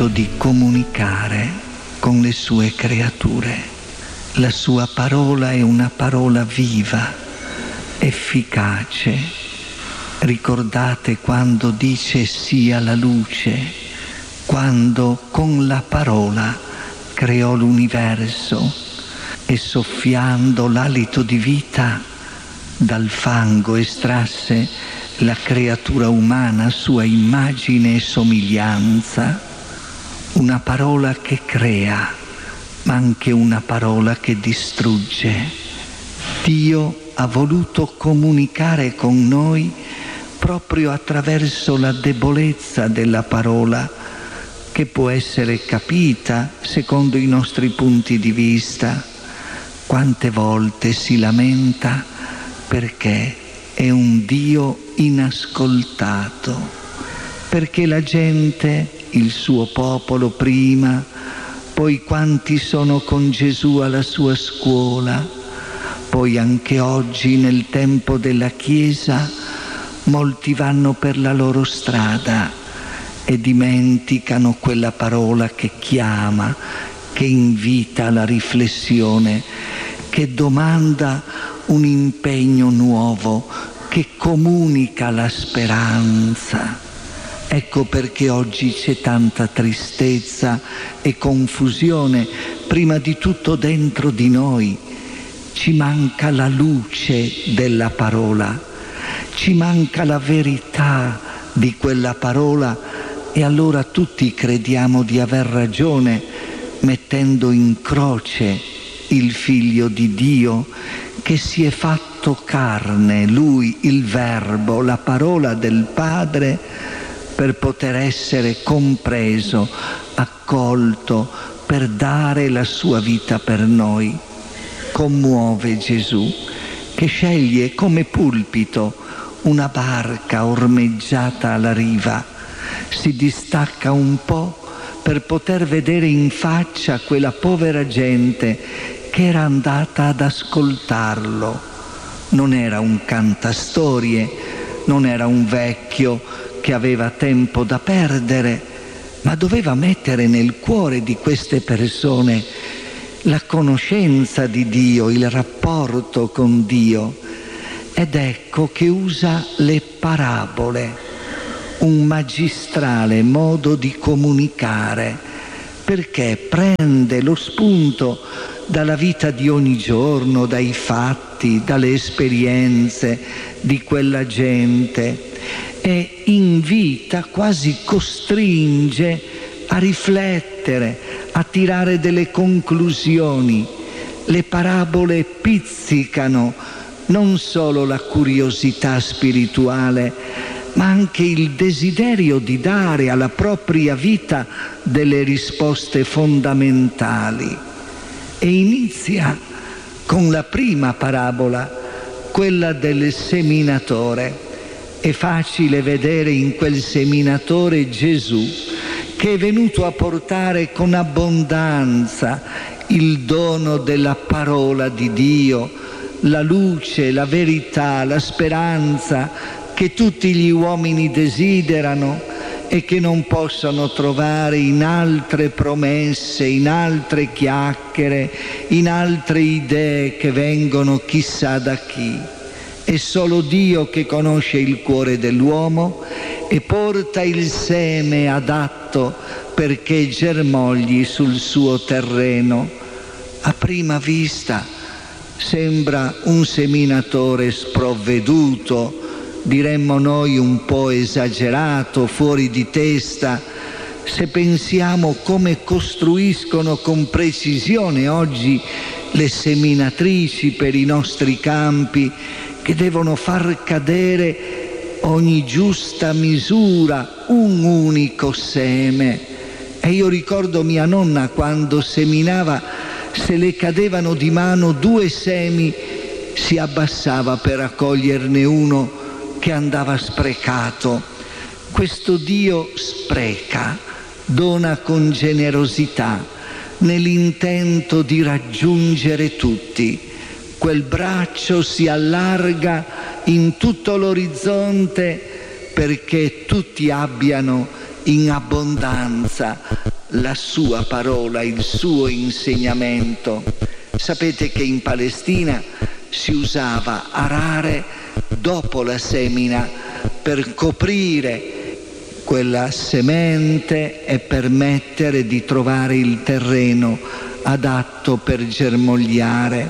di comunicare con le sue creature. La sua parola è una parola viva, efficace. Ricordate quando dice sia la luce, quando con la parola creò l'universo e soffiando l'alito di vita dal fango estrasse la creatura umana a sua immagine e somiglianza. Una parola che crea, ma anche una parola che distrugge. Dio ha voluto comunicare con noi proprio attraverso la debolezza della parola, che può essere capita secondo i nostri punti di vista. Quante volte si lamenta perché è un Dio inascoltato, perché la gente, il suo popolo prima, poi quanti sono con Gesù alla sua scuola, poi anche oggi nel tempo della Chiesa, molti vanno per la loro strada e dimenticano quella parola che chiama, che invita alla riflessione, che domanda un impegno nuovo, che comunica la speranza. Ecco perché oggi c'è tanta tristezza e confusione, prima di tutto dentro di noi. Ci manca la luce della parola, ci manca la verità di quella parola e allora tutti crediamo di aver ragione, mettendo in croce il Figlio di Dio che si è fatto carne, Lui, il Verbo, la parola del Padre, per poter essere compreso, accolto, per dare la sua vita per noi. Commuove Gesù, che sceglie come pulpito una barca ormeggiata alla riva, si distacca un po' per poter vedere in faccia quella povera gente che era andata ad ascoltarlo. Non era un cantastorie, non era un vecchio che aveva tempo da perdere, ma doveva mettere nel cuore di queste persone la conoscenza di Dio, il rapporto con Dio. Ed ecco che usa le parabole, un magistrale modo di comunicare, perché prende lo spunto dalla vita di ogni giorno, dai fatti, dalle esperienze di quella gente e invita, quasi costringe a riflettere, a tirare delle conclusioni. Le parabole pizzicano non solo la curiosità spirituale, ma anche il desiderio di dare alla propria vita delle risposte fondamentali. E inizia con la prima parabola, quella del seminatore. È facile vedere in quel seminatore Gesù, che è venuto a portare con abbondanza il dono della parola di Dio, la luce, la verità, la speranza che tutti gli uomini desiderano e che non possono trovare in altre promesse, in altre chiacchiere, in altre idee che vengono chissà da chi. È solo Dio che conosce il cuore dell'uomo e porta il seme adatto perché germogli sul suo terreno. A prima vista sembra un seminatore sprovveduto, diremmo noi un po' esagerato, fuori di testa, se pensiamo come costruiscono con precisione oggi le seminatrici per i nostri campi, che devono far cadere ogni giusta misura, un unico seme. E io ricordo mia nonna quando seminava, se le cadevano di mano 2 semi, si abbassava per raccoglierne uno che andava sprecato. Questo Dio spreca, dona con generosità, nell'intento di raggiungere tutti. Quel braccio si allarga in tutto l'orizzonte perché tutti abbiano in abbondanza la sua parola, il suo insegnamento. Sapete che in Palestina si usava arare dopo la semina per coprire quella semente e permettere di trovare il terreno adatto per germogliare.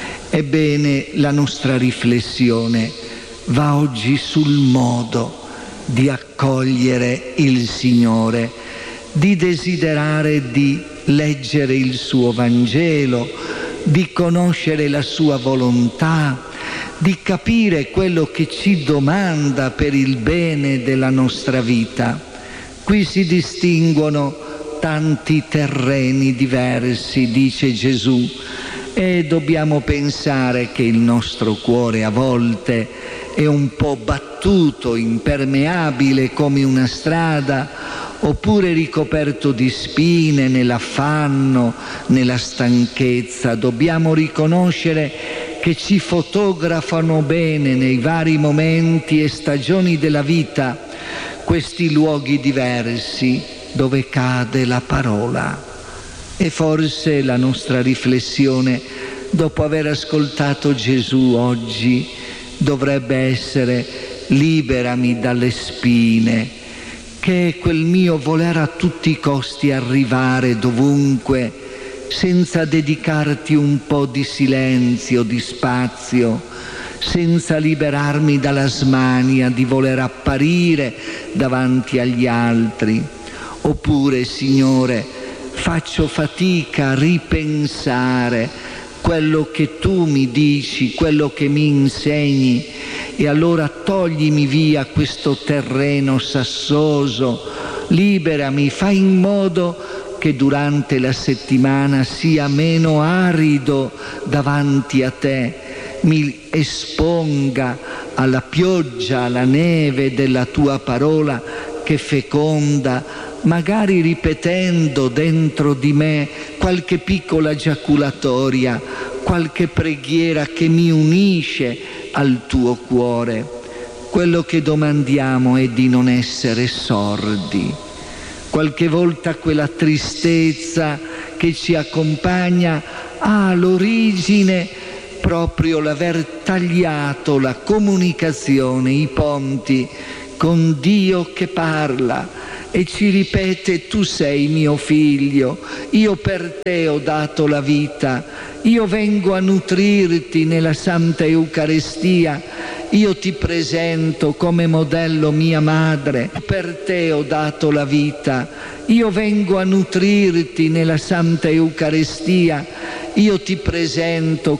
Ebbene, la nostra riflessione va oggi sul modo di accogliere il Signore, di desiderare di leggere il suo Vangelo, di conoscere la sua volontà, di capire quello che ci domanda per il bene della nostra vita. Qui si distinguono tanti terreni diversi, dice Gesù, e dobbiamo pensare che il nostro cuore a volte è un po' battuto, impermeabile come una strada, oppure ricoperto di spine nell'affanno, nella stanchezza. Dobbiamo riconoscere che ci fotografano bene nei vari momenti e stagioni della vita questi luoghi diversi dove cade la parola. E forse la nostra riflessione, dopo aver ascoltato Gesù oggi, dovrebbe essere: liberami dalle spine, che è quel mio voler a tutti i costi arrivare dovunque, senza dedicarti un po' di silenzio, di spazio, senza liberarmi dalla smania di voler apparire davanti agli altri. Oppure, Signore, faccio fatica a ripensare quello che tu mi dici, quello che mi insegni, e allora toglimi via questo terreno sassoso, liberami, fai in modo che durante la settimana sia meno arido davanti a te, mi esponga alla pioggia, alla neve della tua parola che feconda, magari ripetendo dentro di me qualche piccola giaculatoria, qualche preghiera che mi unisce al tuo cuore. Quello che domandiamo è di non essere sordi. Qualche volta quella tristezza che ci accompagna ha l'origine proprio l'aver tagliato la comunicazione, i ponti con Dio che parla e ci ripete: tu sei mio figlio, io per te ho dato la vita, io vengo a nutrirti nella Santa Eucaristia, io ti presento come modello mia madre, per te ho dato la vita, io vengo a nutrirti nella Santa Eucaristia, io ti presento